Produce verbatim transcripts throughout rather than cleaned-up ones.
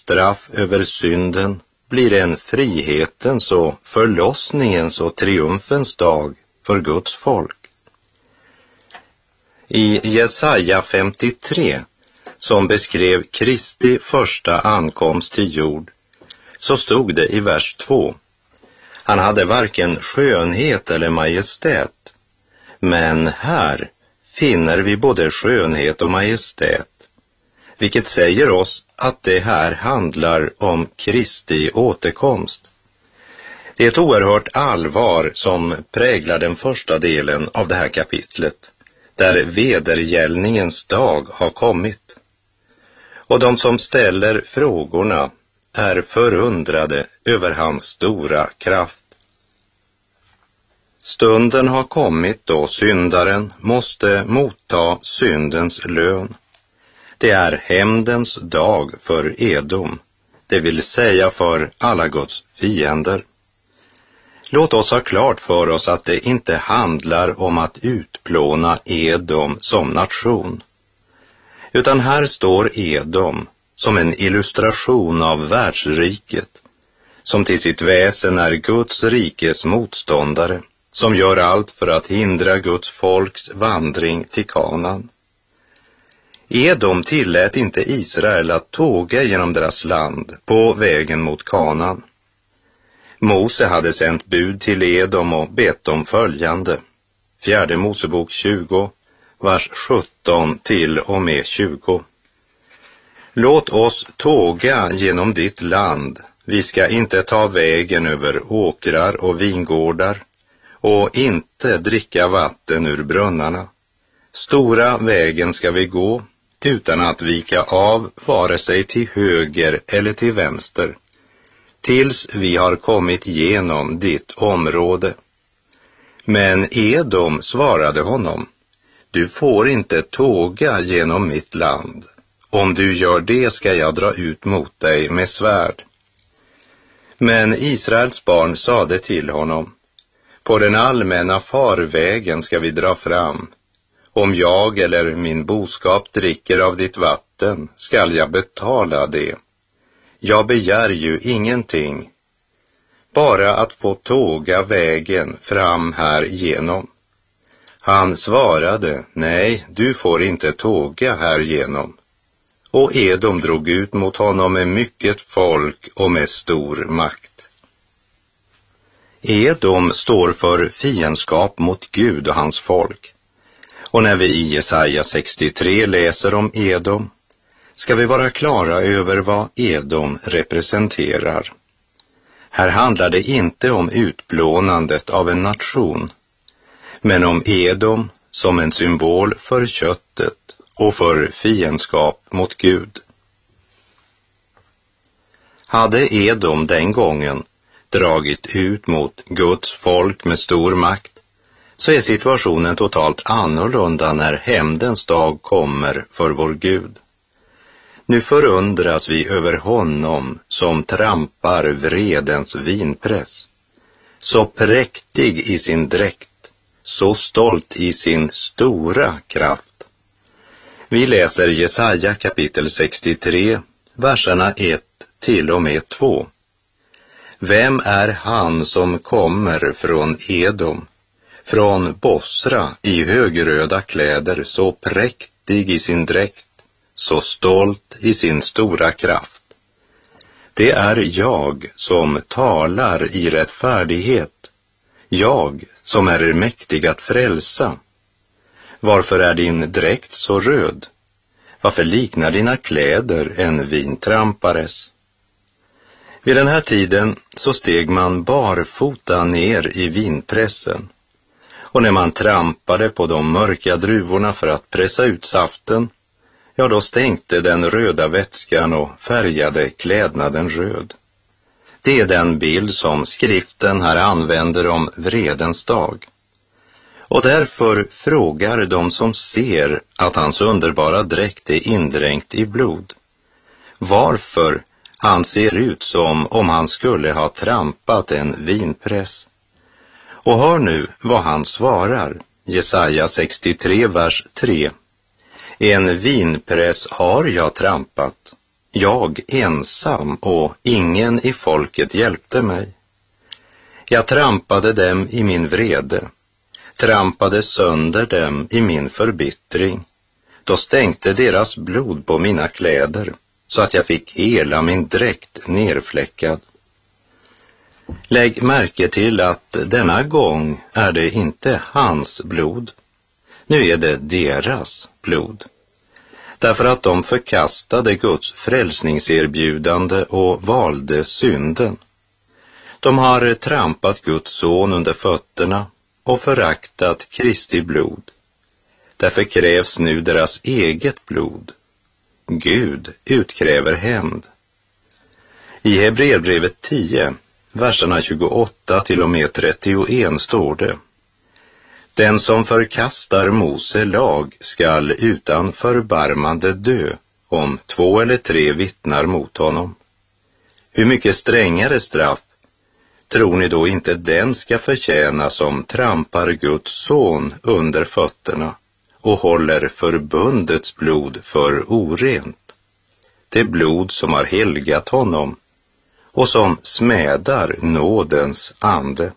straff över synden blir en frihetens och förlossningens och triumfens dag för Guds folk. I Jesaja femtiotre, som beskrev Kristi första ankomst till jord, så stod det i vers två: han hade varken skönhet eller majestät, men här finner vi både skönhet och majestät, vilket säger oss att det här handlar om Kristi återkomst. Det är ett oerhört allvar som präglar den första delen av det här kapitlet, där vedergällningens dag har kommit. Och de som ställer frågorna är förundrade över hans stora kraft. Stunden har kommit då syndaren måste motta syndens lön. Det är hämndens dag för Edom, det vill säga för alla Guds fiender. Låt oss ha klart för oss att det inte handlar om att utplåna Edom som nation, utan här står Edom som en illustration av världsriket, som till sitt väsen är Guds rikes motståndare, som gör allt för att hindra Guds folks vandring till Kanaan. Edom tillät inte Israel att tåga genom deras land på vägen mot Kanaan. Mose hade sänt bud till Edom och bett om följande. Fjärde Mosebok tjugo, vers sjutton till och med tjugo. Låt oss tåga genom ditt land, vi ska inte ta vägen över åkrar och vingårdar och inte dricka vatten ur brunnarna. Stora vägen ska vi gå utan att vika av vare sig till höger eller till vänster, tills vi har kommit igenom ditt område. Men Edom svarade honom: du får inte tåga genom mitt land. Om du gör det ska jag dra ut mot dig med svärd. Men Israels barn sade till honom: på den allmänna farvägen ska vi dra fram. Om jag eller min boskap dricker av ditt vatten skall jag betala det. Jag begär ju ingenting, bara att få tåga vägen fram här igenom. Han svarade: nej, du får inte tåga här igenom. Och Edom drog ut mot honom med mycket folk och med stor makt. Edom står för fiendskap mot Gud och hans folk. Och när vi i Jesaja sextiotre läser om Edom, ska vi vara klara över vad Edom representerar. Här handlar det inte om utplånandet av en nation, men om Edom som en symbol för köttet och för fiendskap mot Gud. Hade Edom den gången dragit ut mot Guds folk med stor makt, så är situationen totalt annorlunda när hämndens dag kommer för vår Gud. Nu förundras vi över honom som trampar vredens vinpress, så präktig i sin dräkt, så stolt i sin stora kraft. Vi läser Jesaja kapitel sextiotre, verserna ett till och med två. Vem är han som kommer från Edom, från Bosra i högröda kläder, så präktig i sin dräkt, så stolt i sin stora kraft? Det är jag som talar i rättfärdighet, jag som är mäktig att frälsa. Varför är din dräkt så röd? Varför liknar dina kläder en vintrampares? Vid den här tiden så steg man barfota ner i vinpressen. Och när man trampade på de mörka druvorna för att pressa ut saften, ja då stänkte den röda vätskan och färgade klädnaden röd. Det är den bild som skriften här använder om vredens dag. Och därför frågar de som ser att hans underbara dräkt är indränkt i blod, varför han ser ut som om han skulle ha trampat en vinpress. Och hör nu vad han svarar, Jesaja sextiotre, vers tre. En vinpress har jag trampat, jag ensam, och ingen i folket hjälpte mig. Jag trampade dem i min vrede, trampade sönder dem i min förbittring. Då stänkte deras blod på mina kläder, så att jag fick hela min dräkt nerfläckad. Lägg märke till att denna gång är det inte hans blod. Nu är det deras blod. Därför att de förkastade Guds frälsningserbjudande och valde synden. De har trampat Guds son under fötterna och föraktat Kristi blod. Därför krävs nu deras eget blod. Gud utkräver hämnd. I Hebreerbrevet tio, verserna tjugoåtta till och med trettioen står det: Den som förkastar Mose lag skall utan förbarmande dö, om två eller tre vittnar mot honom. Hur mycket strängare straff tror ni då inte den ska förtjäna som trampar Guds son under fötterna och håller förbundets blod för orent, det blod som har helgat honom och som smädar nådens ande?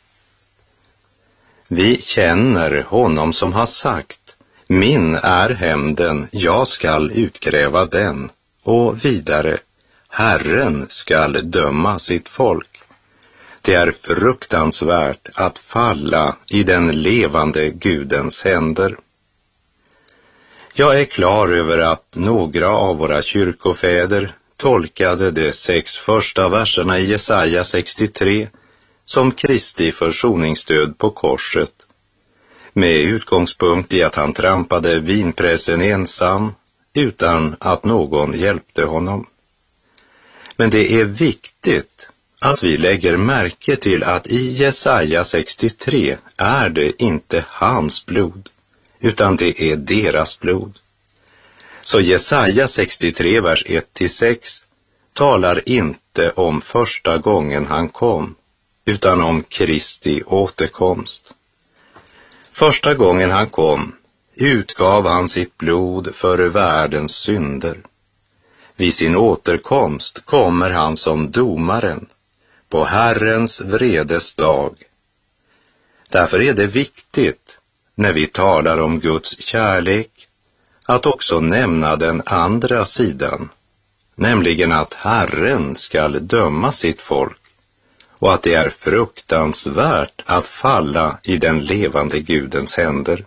Vi känner honom som har sagt: min är hämnden, jag skall utkräva den, och vidare: Herren skall döma sitt folk. Det är fruktansvärt att falla i den levande Gudens händer. Jag är klar över att några av våra kyrkofäder tolkade de sex första verserna i Jesaja sextiotre som Kristi försoningsstöd på korset, med utgångspunkt i att han trampade vinpressen ensam utan att någon hjälpte honom. Men det är viktigt att vi lägger märke till att i Jesaja sextiotre är det inte hans blod, utan det är deras blod. Så Jesaja sextiotre, vers ett till sex talar inte om första gången han kom, utan om Kristi återkomst. Första gången han kom utgav han sitt blod för världens synder. Vid sin återkomst kommer han som domaren på Herrens vredes dag. Därför är det viktigt, när vi talar om Guds kärlek, att också nämna den andra sidan, nämligen att Herren skall döma sitt folk och att det är fruktansvärt att falla i den levande Gudens händer.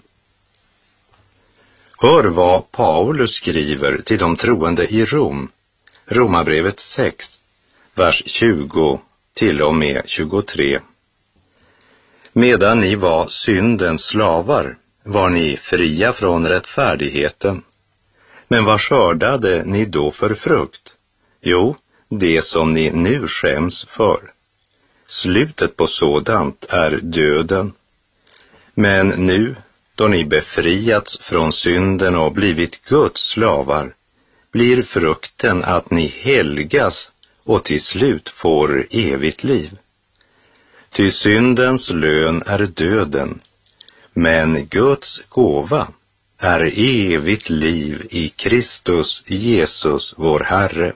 Hör vad Paulus skriver till de troende i Rom, Romarbrevet sex, vers tjugo till och med tjugotre. Medan ni var syndens slavar var ni fria från rättfärdigheten. Men vad skördade ni då för frukt? Jo, det som ni nu skäms för. Slutet på sådant är döden. Men nu, då ni befriats från synden och blivit Guds slavar, blir frukten att ni helgas och till slut får evigt liv. Ty syndens lön är döden, men Guds gåva är evigt liv i Kristus Jesus vår Herre.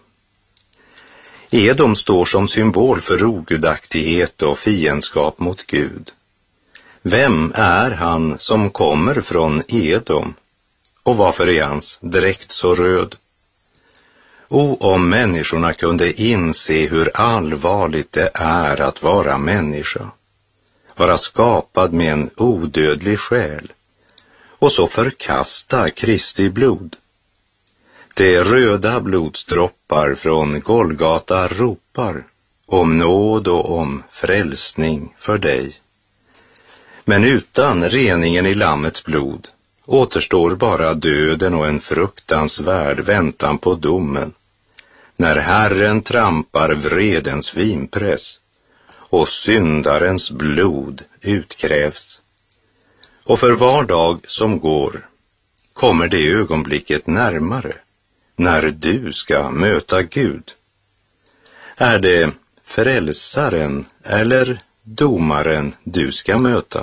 Edom står som symbol för ogudaktighet och fiendskap mot Gud. Vem är han som kommer från Edom? Och varför är hans dräkt så röd? O, om människorna kunde inse hur allvarligt det är att vara människa, vara skapad med en odödlig själ, och så förkasta Kristi blod. De röda blodsdroppar från Golgata ropar om nåd och om frälsning för dig. Men utan reningen i lammets blod återstår bara döden och en fruktansvärd väntan på domen, när Herren trampar vredens vinpress och syndarens blod utkrävs. Och för var dag som går kommer det ögonblicket närmare när du ska möta Gud. Är det frälsaren eller domaren du ska möta?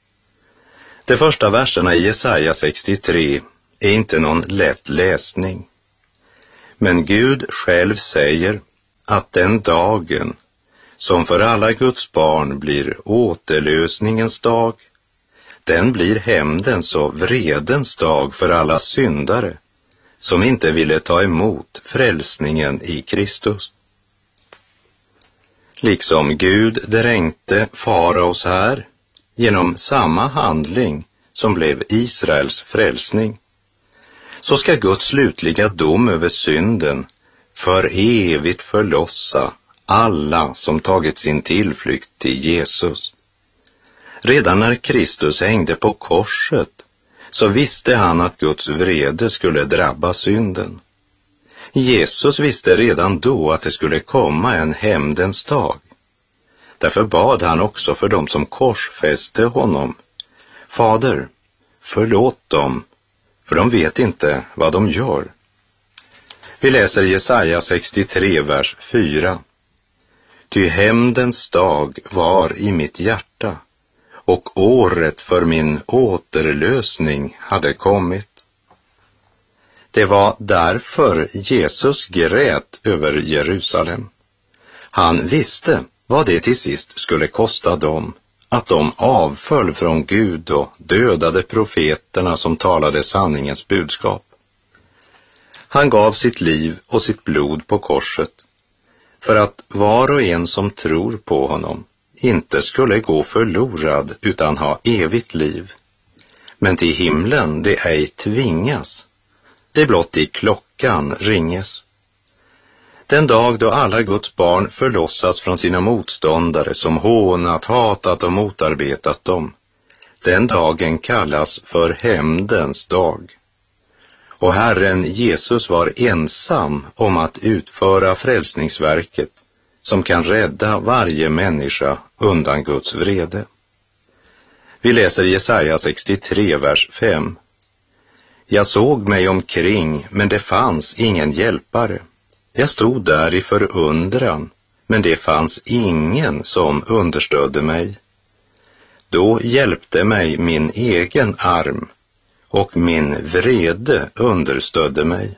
De första verserna i Jesaja sextiotre är inte någon lätt läsning. Men Gud själv säger att den dagen som för alla Guds barn blir återlösningens dag, den blir hämndens och vredens dag för alla syndare som inte ville ta emot frälsningen i Kristus. Liksom Gud dränkte faraos här genom samma handling som blev Israels frälsning, så ska Guds slutliga dom över synden för evigt förlossa alla som tagit sin tillflykt till Jesus. Redan när Kristus hängde på korset så visste han att Guds vrede skulle drabba synden. Jesus visste redan då att det skulle komma en hämndens dag. Därför bad han också för dem som korsfäste honom: Fader, förlåt dem, för de vet inte vad de gör. Vi läser Jesaja sextiotre, vers fyra. Ty hämndens dag var i mitt hjärta, och året för min återlösning hade kommit. Det var därför Jesus grät över Jerusalem. Han visste vad det till sist skulle kosta dem, att de avföll från Gud och dödade profeterna som talade sanningens budskap. Han gav sitt liv och sitt blod på korset för att var och en som tror på honom inte skulle gå förlorad utan ha evigt liv. Men till himlen det ej tvingas, det blott i klockan ringes. Den dag då alla Guds barn förlossas från sina motståndare som hånat, hatat och motarbetat dem, den dagen kallas för hämndens dag. Och Herren Jesus var ensam om att utföra frälsningsverket som kan rädda varje människa undan Guds vrede. Vi läser Jesaja sextiotre, vers fem. Jag såg mig omkring, men det fanns ingen hjälpare. Jag stod där i förundran, men det fanns ingen som understödde mig. Då hjälpte mig min egen arm, och min vrede understödde mig.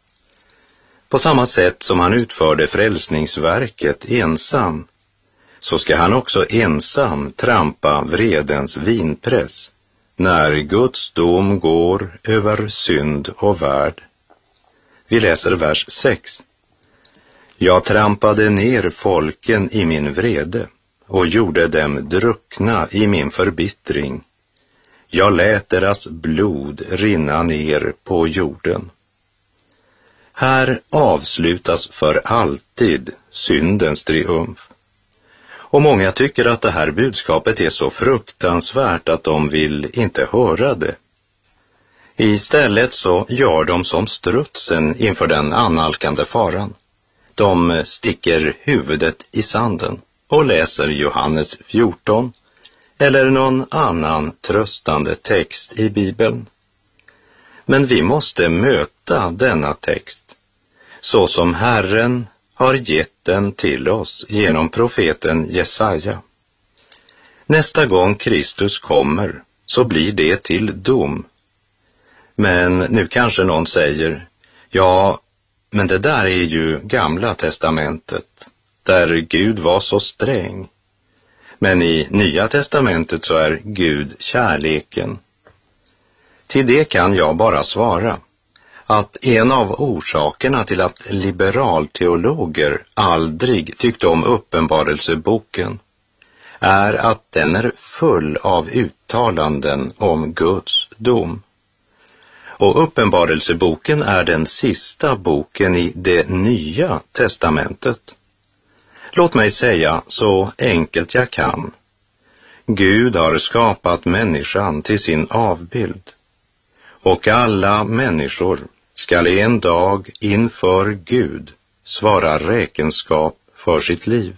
På samma sätt som han utförde frälsningsverket ensam, så ska han också ensam trampa vredens vinpress, när Guds dom går över synd och värld. Vi läser vers sex. Jag trampade ner folken i min vrede och gjorde dem druckna i min förbittring. Jag lät deras blod rinna ner på jorden. Här avslutas för alltid syndens triumf. Och många tycker att det här budskapet är så fruktansvärt att de vill inte höra det. Istället så gör de som strutsen inför den annalkande faran. De sticker huvudet i sanden och läser Johannes fjorton eller någon annan tröstande text i Bibeln. Men vi måste möta denna text så som Herren har gett den till oss genom profeten Jesaja. Nästa gång Kristus kommer så blir det till dom. Men nu kanske någon säger, ja, men det där är ju Gamla testamentet, där Gud var så sträng. Men i Nya testamentet så är Gud kärleken. Till det kan jag bara svara att en av orsakerna till att liberalteologer aldrig tyckte om Uppenbarelseboken är att den är full av uttalanden om Guds dom. Och Uppenbarelseboken är den sista boken i det Nya testamentet. Låt mig säga så enkelt jag kan. Gud har skapat människan till sin avbild. Och alla människor skall en dag inför Gud svara räkenskap för sitt liv.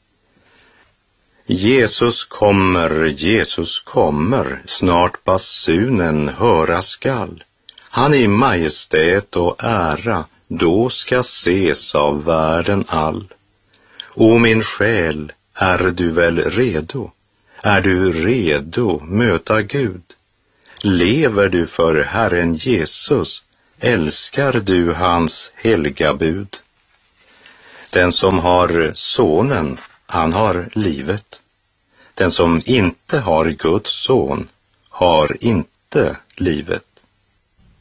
Jesus kommer, Jesus kommer, snart basunen höra skall. Han i majestät och ära då ska ses av världen all. O min själ, är du väl redo? Är du redo möta Gud? Lever du för Herren Jesus älskar du hans helga bud? Den som har sonen, han har livet. Den som inte har Guds son har inte livet.